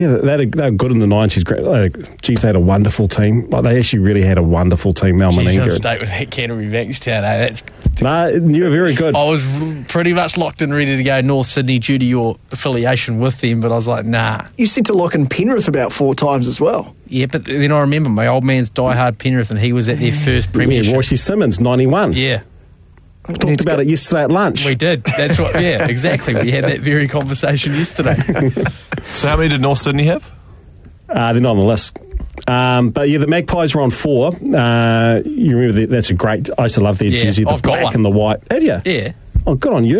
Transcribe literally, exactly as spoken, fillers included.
Yeah, they, had a, they were good in the nineties. Like, geez, they had a wonderful team. Like, they actually really had a wonderful team. Mel Meninga. Jeez, state with that Canterbury Bankstown. Eh? That's. Nah, you were very good. I was pretty much locked and ready to go North Sydney due to your affiliation with them, but I was like, nah. You said to lock in Penrith about four times as well. Yeah, but then I remember my old man's diehard Penrith, and he was at their first premiership. Yeah, Royce Simmons, ninety-one. Yeah. We talked about it yesterday at lunch. We did. That's what. Yeah, exactly. We had that very conversation yesterday. So how many did North Sydney have? Uh, they're not on the list. Um, but yeah, the Magpies were on four. Uh, you remember that, that's a great. I used to love their Yeah, jersey, the I've got black one. and the white. Have you? Yeah. Oh, good on you.